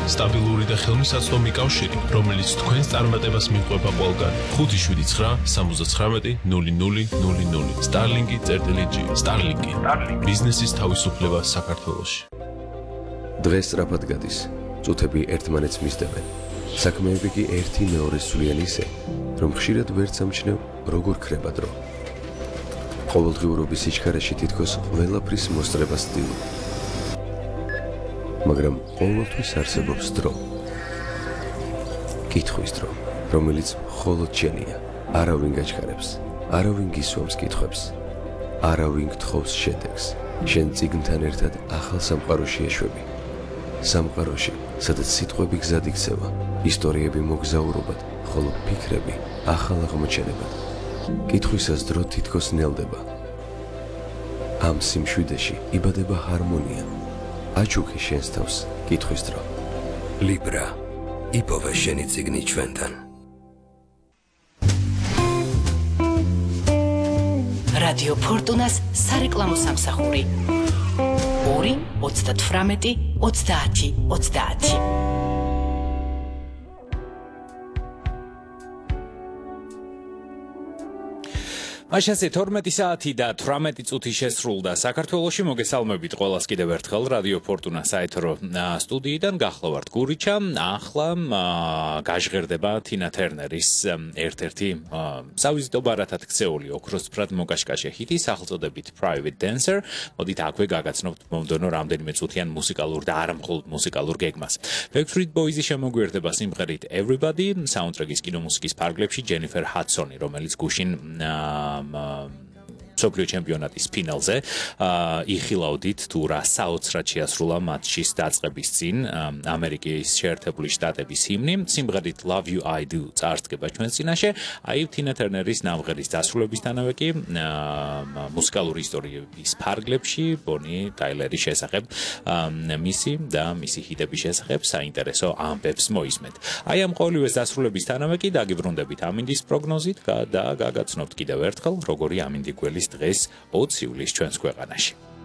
სტაბილური და ხელმისაწვდომი კავშირი, რომელიც თქვენს წარმატებას მიყვება ყველგან. 579-79-0000 Starlink.G. Starlink. ბიზნესის თავისუფლება საქართველოში. დღეს სწრაფად გადის. წუთები ერთმანეთს მისდევენ. საქმეები კი ერთი მეორის სვლიან ისე, რომ ხშირად ვერ სამჩნევ, როგორ ქრება დრო. ყოველდღიურობის სიჩქარეში თითქოს ყველაფრის მოსწრებას ვცდილობ. მაგრამ ყოველთვის არსებობს დრო. კითხვის დრო, რომელიც მხოლოდ შენია. არავინ გაჩქარებს, არავინ გისვამს კითხვებს, არავინ გთხოვს შედეგს. შენ წიგნთან ერთად ახალ სამყაროში ეშვები. სამყაროში, სადაც სიტყვები გზად იქცევა, ისტორიები მოგზაურობად, ხოლო ფიქრები ახალ აღმოჩენებად. კითხვისას დრო თითქოს ნელდება. ამ სიმშვიდეში იბადება ჰარმონია. აჩუქი შენს თავს კითხვის დრო. Libra, იპოვე შენი წიგნი ჩვენთან. რადიო ფორტუნას სარეკლამო სამსახური 2-38-30-30. მაშასე 12 საათი და 18 წუთი შესრულდა. საქართველოში მოგესალმებით ყველას კიდევ ერთხელ რადიო ფორტუნა საეთრო სტუდიიდან გახლავართ გურიჩა. ახლა გაჟღერდება თინა თერნერის ერთ-ერთი სავიზიტო ბარათად ქცეული ოქროსფრად მოკაშკაშე ჰიტი სახელწოდებით Private Dancer. მოდით აქვე გაგაცნობთ მომდევნო რამდენიმე წუთიან მუსიკალურ და არა მხოლოდ მუსიკალურ გეგმას. Backstreet Boys-ი შემოგვიერთდება სიმღერით Everybody, საუნდტრეკის კინომუსიკის ფარგლებში Jennifer Hudson-ი, რომელიც გუშინ მსოფლიო ჩემპიონატის ფინალზე იხილავდით თუ რა საოცრად შეასრულა მატჩის დაწყების წინ ამერიკის შეერთებული შტატების ჰიმნი. სიმღერით Love You I Do წარსდგება ჩვენს წინაშე. აი თინა თერნერის ნამღერის დასრულებისთანავე კი მუსიკალური ისტორიების ფარგლებში ბონი ტაილერის შესახებ მისი და მისი ჰიტების შესახებ საინტერესო ამბებს მოისმენთ. აი ამ ყოველივეს დასრულებისთანავე კი დაგიბრუნდებით ამინდის პროგნოზით და გაგაცნობთ კიდევ ერთხელ როგორი ამინდი გველის დღეს 20 ივლისს ჩვენს ქვეყანაში.